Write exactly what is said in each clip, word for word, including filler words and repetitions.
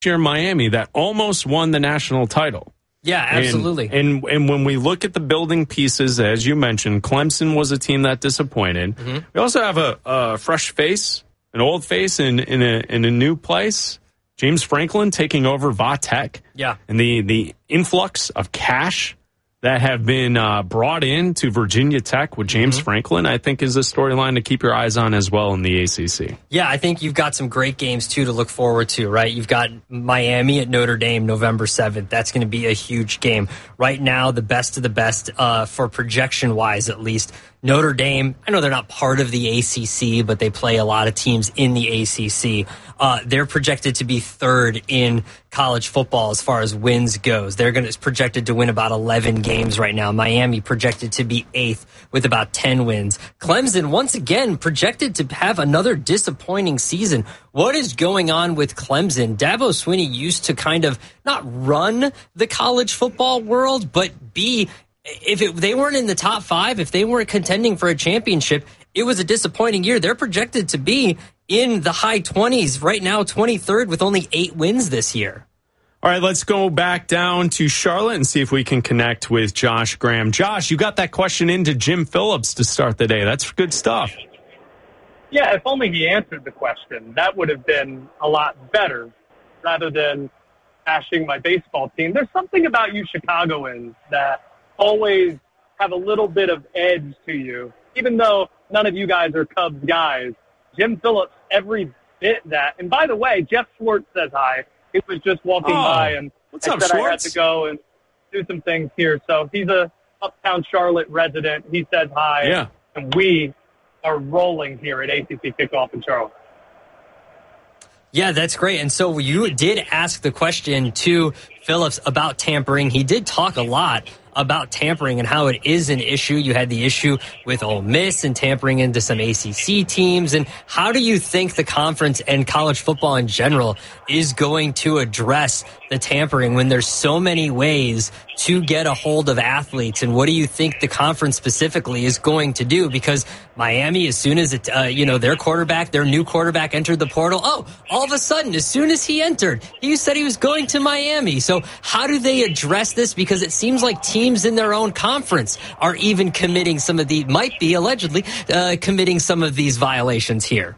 year in Miami that almost won the national title. Yeah, absolutely. And, and and when we look at the building pieces, as you mentioned, Clemson was a team that disappointed. Mm-hmm. We also have a, a fresh face, an old face in, in, a, in a new place. James Franklin taking over Va Tech. Yeah. And the, the influx of cash that have been uh, brought in to Virginia Tech with James mm-hmm. Franklin, I think is a storyline to keep your eyes on as well in the A C C. Yeah, I think you've got some great games, too, to look forward to, right? You've got Miami at Notre Dame November seventh. That's going to be a huge game. Right now, the best of the best, uh, for projection-wise at least, Notre Dame, I know they're not part of the A C C, but they play a lot of teams in the A C C. Uh, they're projected to be third in college football as far as wins goes. They're going to projected to win about eleven games right now. Miami projected to be eighth with about ten wins. Clemson, once again, projected to have another disappointing season. What is going on with Clemson? Dabo Swinney used to kind of not run the college football world, but be... If it, they weren't in the top five, if they weren't contending for a championship, it was a disappointing year. They're projected to be in the high twenties right now, twenty-third with only eight wins this year. All right, let's go back down to Charlotte and see if we can connect with Josh Graham. Josh, you got that question into Jim Phillips to start the day. That's good stuff. Yeah, if only he answered the question. That would have been a lot better rather than bashing my baseball team. There's something about you Chicagoans that always have a little bit of edge to you, even though none of you guys are Cubs guys. Jim Phillips, every bit that. And by the way, Jeff Schwartz says hi. He was just walking oh, by, and what's I up, said Schwartz? I had to go and do some things here. So he's a uptown Charlotte resident. He says hi. Yeah. And we are rolling here at A C C Kickoff in Charlotte. Yeah, that's great. And so you did ask the question to Phillips about tampering. He did talk a lot about tampering and how it is an issue. You had the issue with Ole Miss and tampering into some A C C teams. And how do you think the conference and college football in general is going to address the tampering when there's so many ways to get a hold of athletes? And what do you think the conference specifically is going to do? Because Miami, as soon as it, uh, you know, their quarterback, their new quarterback entered the portal, oh, all of a sudden, as soon as he entered, he said he was going to Miami. So how do they address this? Because it seems like teams in their own conference are even committing some of the, might be allegedly, uh, committing some of these violations here.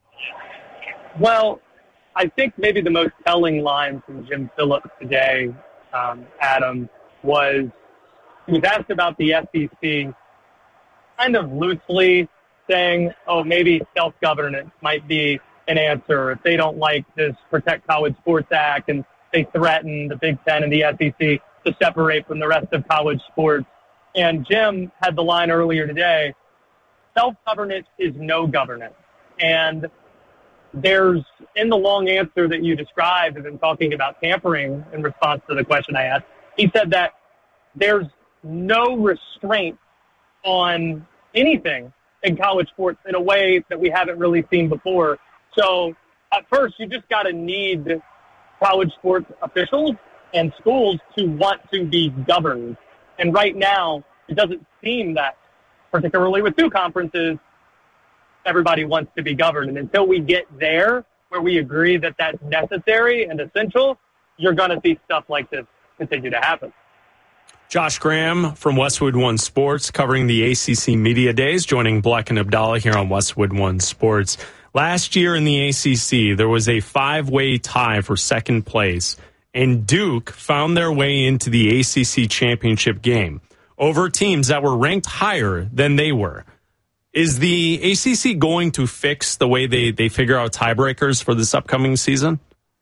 Well, I think maybe the most telling line from Jim Phillips today, um, Adam, was he was asked about the S E C kind of loosely saying, oh, maybe self-governance might be an answer if they don't like this Protect College Sports Act and they threaten the Big Ten and the S E C to separate from the rest of college sports. And Jim had the line earlier today, self-governance is no governance. And there's, in the long answer that you described and in talking about tampering in response to the question I asked, he said that there's no restraint on anything in college sports in a way that we haven't really seen before. So at first, you just got to need college sports officials and schools to want to be governed. And right now, it doesn't seem that, particularly with two conferences, everybody wants to be governed. And until we get there where we agree that that's necessary and essential, you're going to see stuff like this continue to happen. Josh Graham from Westwood One Sports covering the A C C Media Days, joining Black and Abdallah here on Westwood One Sports. Last year in the A C C, there was a five-way tie for second place, and Duke found their way into the A C C championship game over teams that were ranked higher than they were. Is the A C C going to fix the way they, they figure out tiebreakers for this upcoming season?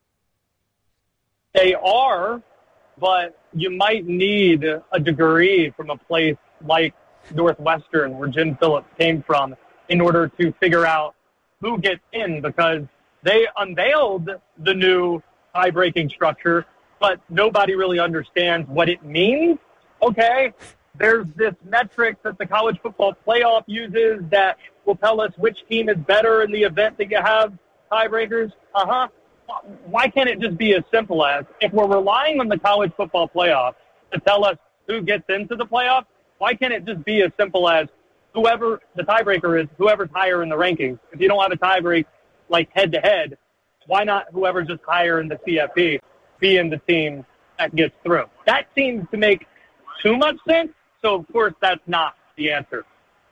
They are, but you might need a degree from a place like Northwestern, where Jim Phillips came from, in order to figure out who gets in, because they unveiled the new tie-breaking structure, but nobody really understands what it means. Okay, there's this metric that the college football playoff uses that will tell us which team is better in the event that you have tiebreakers. Uh-huh. Why can't it just be as simple as, if we're relying on the college football playoff to tell us who gets into the playoff, why can't it just be as simple as whoever the tiebreaker is, whoever's higher in the rankings? If you don't have a tiebreak like head-to-head, why not whoever's just higher in the C F P be in the team that gets through? That seems to make too much sense, so of course that's not the answer.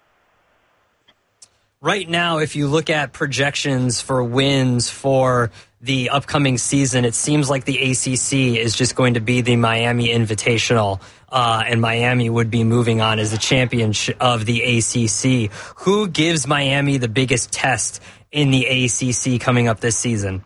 Right now, if you look at projections for wins for the upcoming season, it seems like the A C C is just going to be the Miami Invitational, uh, and Miami would be moving on as the champion of the A C C. Who gives Miami the biggest test in the A C C coming up this season?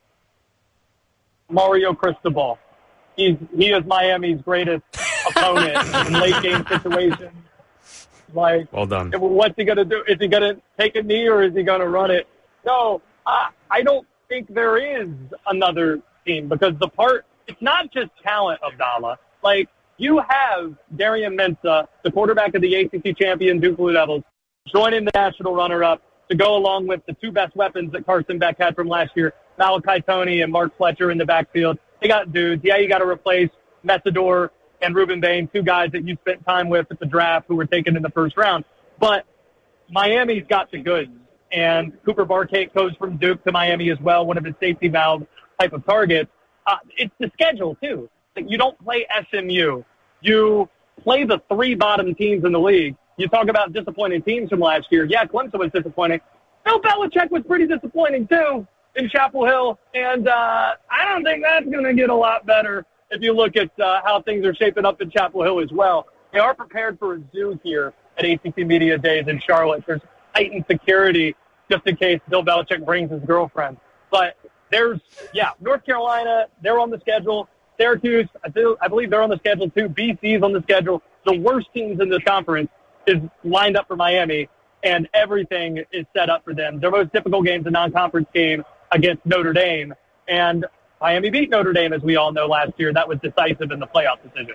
Mario Cristobal. He's, he is Miami's greatest opponent in late game situations. Like, well done. What's he going to do? Is he going to take a knee or is he going to run it? No, I, I don't think there is another team because the part, it's not just talent, Abdallah. Like, you have Darian Mensah, the quarterback of the A C C champion Duke Blue Devils, joining the national runner-up to go along with the two best weapons that Carson Beck had from last year, Malachi Toney and Mark Fletcher in the backfield. They got dudes. Yeah, you got to replace Messador and Ruben Bain, two guys that you spent time with at the draft who were taken in the first round. But Miami's got the goods. And Cooper Barkate goes from Duke to Miami as well, one of his safety valve type of targets. Uh, it's the schedule, too. Like, you don't play S M U. You play the three bottom teams in the league. You talk about disappointing teams from last year. Yeah, Clemson was disappointing. Bill Belichick was pretty disappointing, too, in Chapel Hill. And uh, I don't think that's going to get a lot better if you look at uh, how things are shaping up in Chapel Hill as well. They are prepared for a zoo here at A C C Media Days in Charlotte. There's heightened security just in case Bill Belichick brings his girlfriend. But there's, yeah, North Carolina, they're on the schedule. Syracuse, I, do, I believe they're on the schedule too. B C's on the schedule. The worst teams in this conference is lined up for Miami, and everything is set up for them. Their most difficult game is a non-conference game against Notre Dame. And Miami beat Notre Dame, as we all know, last year. That was decisive in the playoff decision.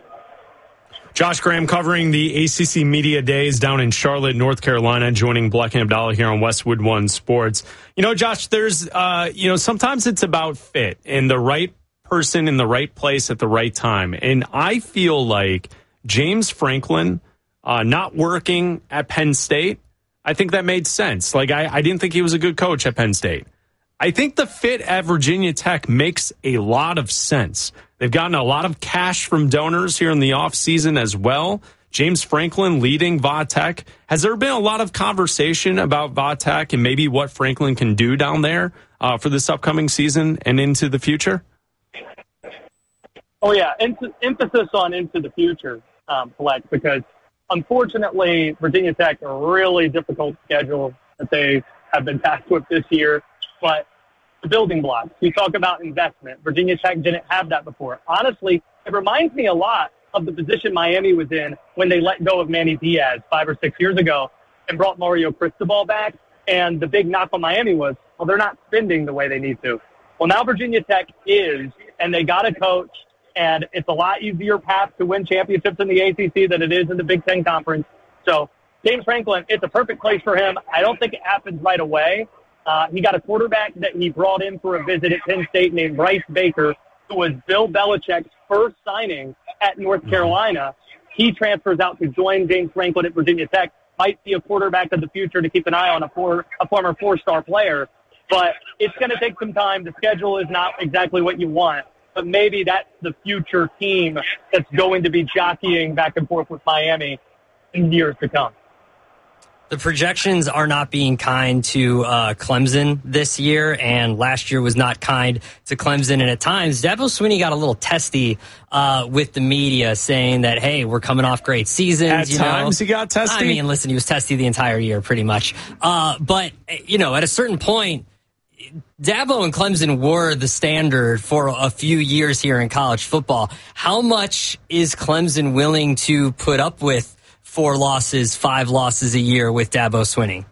Josh Graham covering the A C C Media Days down in Charlotte, North Carolina, joining Black and Abdallah here on Westwood One Sports. You know, Josh, there's, uh, you know, sometimes it's about fit and the right person in the right place at the right time. And I feel like James Franklin uh, not working at Penn State, I think that made sense. Like, I, I didn't think he was a good coach at Penn State. I think the fit at Virginia Tech makes a lot of sense. They've gotten a lot of cash from donors here in the offseason as well. James Franklin leading V A Tech. Has there been a lot of conversation about V A Tech and maybe what Franklin can do down there uh, for this upcoming season and into the future? Oh, yeah. Em- emphasis on into the future, um, Flex, because unfortunately, Virginia Tech, a really difficult schedule that they have been tasked with this year. But the building blocks, you talk about investment. Virginia Tech didn't have that before. Honestly, it reminds me a lot of the position Miami was in when they let go of Manny Diaz five or six years ago and brought Mario Cristobal back. And the big knock on Miami was, well, they're not spending the way they need to. Well, now Virginia Tech is, and they got a coach, and it's a lot easier path to win championships in the A C C than it is in the Big Ten Conference. So James Franklin, it's a perfect place for him. I don't think it happens right away. Uh, he got a quarterback that he brought in for a visit at Penn State named Bryce Baker, who was Bill Belichick's first signing at North Carolina. He transfers out to join James Franklin at Virginia Tech. Might be a quarterback of the future to keep an eye on, a, four, a former four-star player. But it's going to take some time. The schedule is not exactly what you want. But maybe that's the future team that's going to be jockeying back and forth with Miami in years to come. The projections are not being kind to uh, Clemson this year, and last year was not kind to Clemson. And at times, Dabo Swinney got a little testy uh, with the media, saying that, hey, we're coming off great seasons. At you times know? he got testy? I mean, listen, he was testy the entire year, pretty much. Uh, but, you know, at a certain point, Dabo and Clemson were the standard for a few years here in college football. How much is Clemson willing to put up with four losses, five losses a year with Dabo Swinney?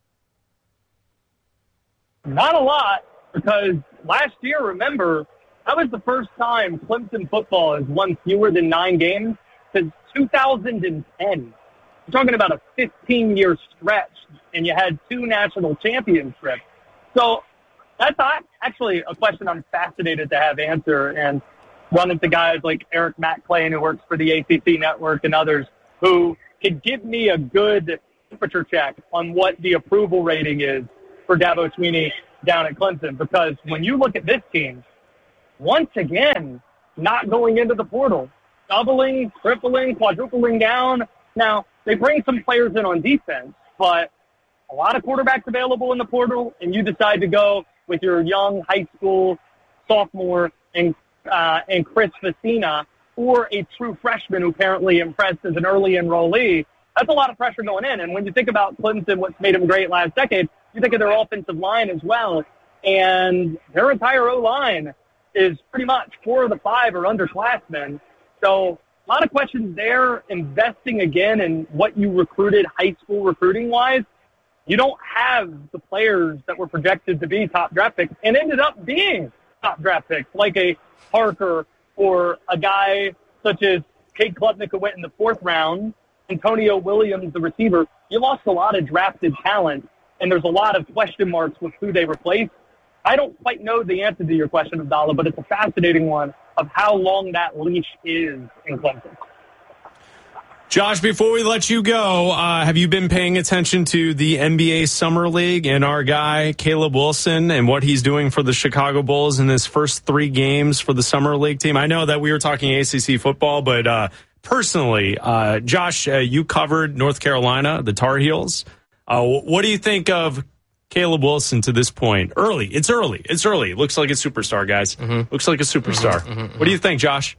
Not a lot, because last year, remember, that was the first time Clemson football has won fewer than nine games since two thousand ten. We're talking about a fifteen-year stretch, and you had two national championships. So that's actually a question I'm fascinated to have answer, and run into guys like Eric McClain, who works for the A C C Network, and others who could give me a good temperature check on what the approval rating is for Dabo Swinney down at Clemson, because when you look at this team, once again, not going into the portal, doubling, tripling, quadrupling down. Now, they bring some players in on defense, but a lot of quarterbacks available in the portal, and you decide to go with your young high school sophomore and uh, and Chris Facina, or a true freshman who apparently impressed as an early enrollee. That's a lot of pressure going in. And when you think about Clemson, what's made them great last decade, you think of their offensive line as well. And their entire O-line is pretty much four of the five are underclassmen. So a lot of questions there. Investing again in what you recruited high school recruiting-wise, you don't have the players that were projected to be top draft picks and ended up being top draft picks, like a Parker or a guy such as Kate Klubnik, who went in the fourth round, Antonio Williams, the receiver. You lost a lot of drafted talent, and there's a lot of question marks with who they replaced. I don't quite know the answer to your question, Abdallah, but it's a fascinating one of how long that leash is in Clemson. Josh, before we let you go, uh, have you been paying attention to the N B A Summer League and our guy, Caleb Wilson, and what he's doing for the Chicago Bulls in his first three games for the Summer League team? I know that we were talking A C C football, but uh, personally, uh, Josh, uh, you covered North Carolina, the Tar Heels. Uh, what do you think of Caleb Wilson to this point? Early. It's early. It's early. Looks like a superstar, guys. Mm-hmm. Looks like a superstar. Mm-hmm, mm-hmm, what do you think, Josh?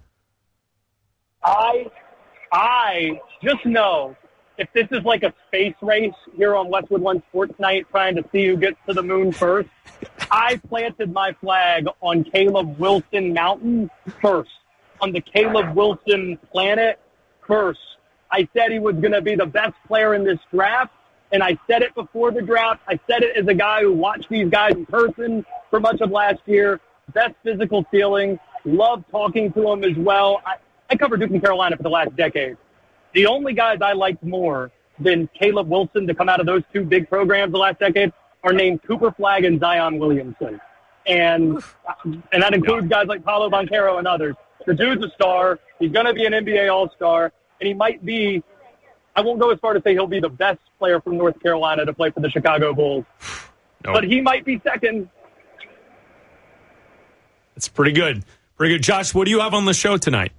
I... I just know if this is like a space race here on Westwood One Sports Night trying to see who gets to the moon first, I planted my flag on Caleb Wilson Mountain first, on the Caleb Wilson planet first. I said he was going to be the best player in this draft, and I said it before the draft. I said it as a guy who watched these guys in person for much of last year. Best physical ceiling. Loved talking to him as well. I, I covered Duke and Carolina for the last decade. The only guys I liked more than Caleb Wilson to come out of those two big programs the last decade are named Cooper Flagg and Zion Williamson. And and that includes guys like Paolo Banchero and others. The dude's a star. He's going to be an N B A All-Star. And he might be, I won't go as far to say he'll be the best player from North Carolina to play for the Chicago Bulls. Nope. But he might be second. It's pretty good. Pretty good. Josh, what do you have on the show tonight?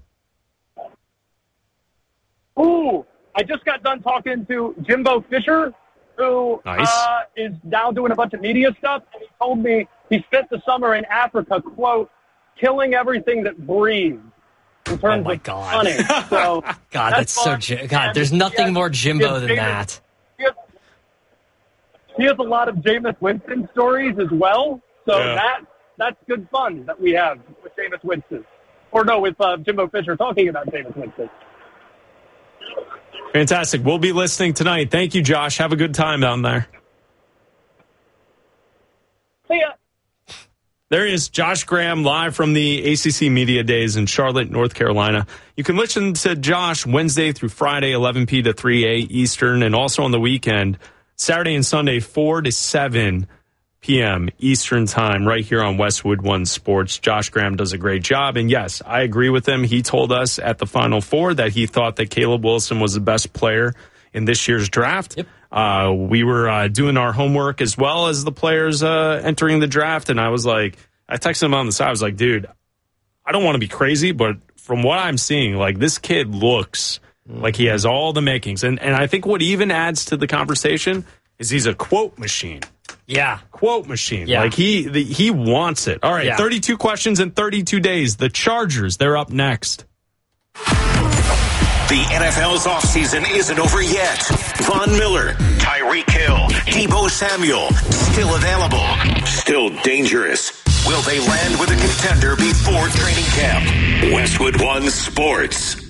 Ooh, I just got done talking to Jimbo Fisher, who nice. uh, is now doing a bunch of media stuff, and he told me he spent the summer in Africa, quote, killing everything that breathes in terms oh my of God. hunting. So God, that's, that's so... God, there's nothing has, more Jimbo than Jameis, that. He has, he has a lot of Jameis Winston stories as well, so yeah. that that's good fun that we have with Jameis Winston. Or no, with uh, Jimbo Fisher talking about Jameis Winston. Fantastic. We'll be listening tonight. Thank you, Josh. Have a good time down there. See ya. There he is, Josh Graham, live from the A C C Media Days in Charlotte, North Carolina. You can listen to Josh Wednesday through Friday, eleven p to three a Eastern, and also on the weekend, Saturday and Sunday, four to seven p.m. Eastern time, right here on Westwood One Sports. Josh Graham does a great job, and yes, I agree with him. He told us at the Final Four that he thought that Caleb Wilson was the best player in this year's draft. Yep. Uh, we were uh, doing our homework as well as the players uh, entering the draft, and I was like, I texted him on the side. I was like, dude, I don't want to be crazy, but from what I'm seeing, like, this kid looks mm-hmm. like he has all the makings. And, and I think what even adds to the conversation is he's a quote machine. Yeah. Quote machine. Yeah. Like, he the, he wants it. All right, yeah. thirty-two questions in thirty-two days. The Chargers, they're up next. The N F L's offseason isn't over yet. Von Miller, Tyreek Hill, Deebo Samuel, still available, still dangerous. Will they land with a contender before training camp? Westwood One Sports.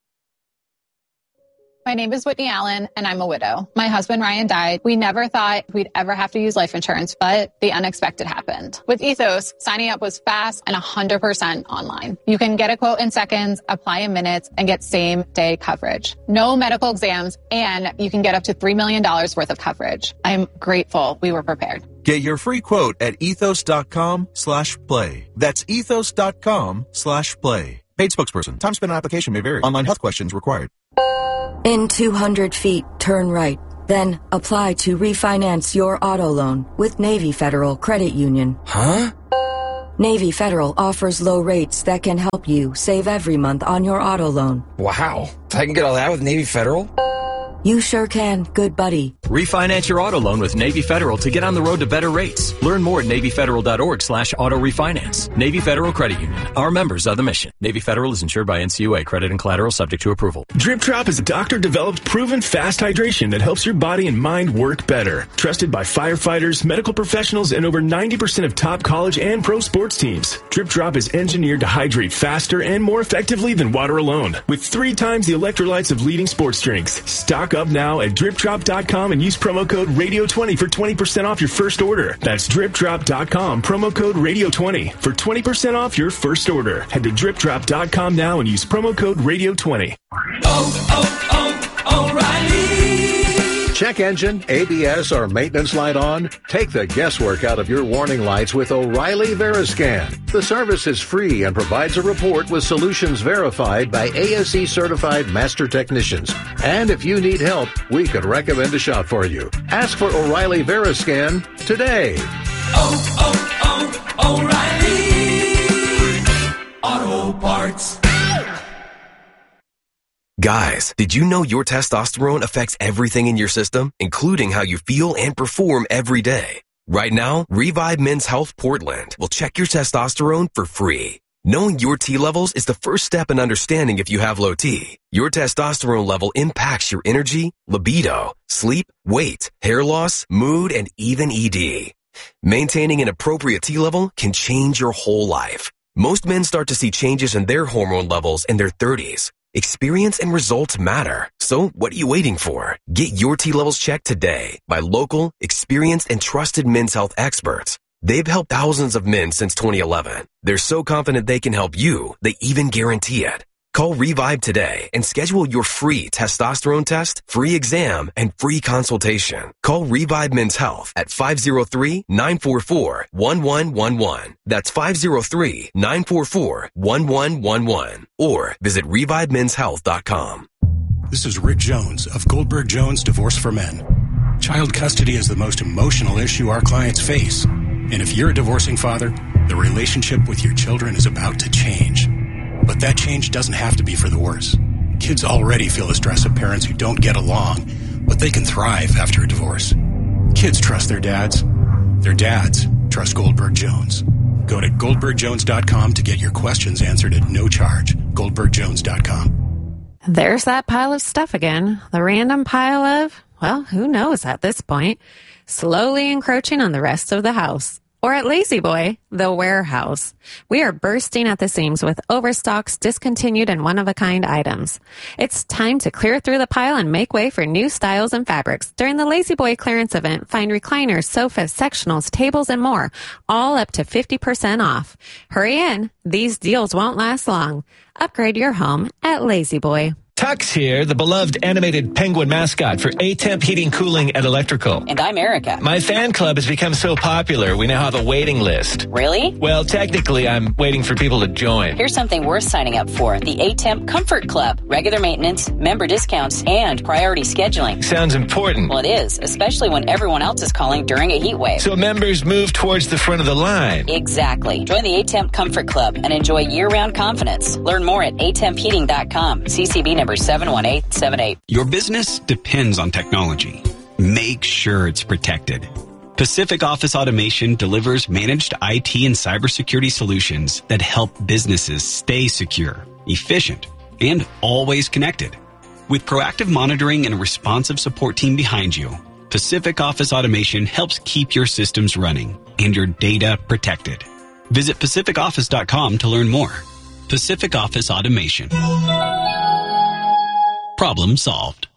My name is Whitney Allen, and I'm a widow. My husband, Ryan, died. We never thought we'd ever have to use life insurance, but the unexpected happened. With Ethos, signing up was fast and one hundred percent online. You can get a quote in seconds, apply in minutes, and get same-day coverage. No medical exams, and you can get up to three million dollars worth of coverage. I'm grateful we were prepared. Get your free quote at ethos.com slash play. That's ethos.com slash play. Paid spokesperson. Time spent on application may vary. Online health questions required. In two hundred feet, turn right. Then apply to refinance your auto loan with Navy Federal Credit Union. Huh? Navy Federal offers low rates that can help you save every month on your auto loan. Wow. I can get all that with Navy Federal? You sure can, good buddy. Refinance your auto loan with Navy Federal to get on the road to better rates. Learn more at NavyFederal.org slash auto refinance. Navy Federal Credit Union. Our members are the mission. Navy Federal is insured by N C U A. Credit and collateral subject to approval. Drip Drop is a doctor-developed, proven fast hydration that helps your body and mind work better. Trusted by firefighters, medical professionals, and over ninety percent of top college and pro sports teams. Drip Drop is engineered to hydrate faster and more effectively than water alone. With three times the electrolytes of leading sports drinks. Stock up now at drip drop dot com and use promo code radio twenty for twenty percent off your first order. That's drip drop dot com, promo code radio twenty for twenty percent off your first order. Head to drip drop dot com now and use promo code radio twenty. Oh, oh, oh, O'Reilly! Check engine, A B S, or maintenance light on? Take the guesswork out of your warning lights with O'Reilly Veriscan. The service is free and provides a report with solutions verified by A S E certified master technicians. And if you need help, we could recommend a shop for you. Ask for O'Reilly Veriscan today. Oh, oh, oh, O'Reilly Auto Parts. Guys, did you know your testosterone affects everything in your system, including how you feel and perform every day? Right now, Revive Men's Health Portland will check your testosterone for free. Knowing your T levels is the first step in understanding if you have low T. Your testosterone level impacts your energy, libido, sleep, weight, hair loss, mood, and even E D. Maintaining an appropriate T level can change your whole life. Most men start to see changes in their hormone levels in their thirties. Experience and results matter. So what are you waiting for? Get your T levels checked today by local, experienced, and trusted men's health experts. They've helped thousands of men since twenty eleven. They're so confident they can help you, they even guarantee it. Call Revive today and schedule your free testosterone test, free exam, and free consultation. Call Revive Men's Health at five oh three, nine four four, one one one one. That's five oh three, nine four four, one one one one. Or visit revive men's health dot com. This is Rick Jones of Goldberg Jones Divorce for Men. Child custody is the most emotional issue our clients face. And if you're a divorcing father, the relationship with your children is about to change. But that change doesn't have to be for the worse. Kids already feel the stress of parents who don't get along, but they can thrive after a divorce. Kids trust their dads. Their dads trust Goldberg Jones. Go to goldberg jones dot com to get your questions answered at no charge. goldberg jones dot com. There's that pile of stuff again. The random pile of, well, who knows at this point, slowly encroaching on the rest of the house. Or at La-Z-Boy, the warehouse. We are bursting at the seams with overstocks, discontinued, and one-of-a-kind items. It's time to clear through the pile and make way for new styles and fabrics. During the La-Z-Boy clearance event, find recliners, sofas, sectionals, tables, and more, all up to fifty percent off. Hurry in. These deals won't last long. Upgrade your home at La-Z-Boy. Tux here, the beloved animated penguin mascot for A-Temp Heating, Cooling, and Electrical. And I'm Erica. My fan club has become so popular, we now have a waiting list. Really? Well, technically, I'm waiting for people to join. Here's something worth signing up for. The A-Temp Comfort Club. Regular maintenance, member discounts, and priority scheduling. Sounds important. Well, it is, especially when everyone else is calling during a heat wave. So members move towards the front of the line. Exactly. Join the A-Temp Comfort Club and enjoy year-round confidence. Learn more at a temp heating dot com. C C B number seven one eight seven eight. Your business depends on technology. Make sure it's protected. Pacific Office Automation delivers managed I T and cybersecurity solutions that help businesses stay secure, efficient, and always connected. With proactive monitoring and a responsive support team behind you, Pacific Office Automation helps keep your systems running and your data protected. Visit pacific office dot com to learn more. Pacific Office Automation. Problem solved.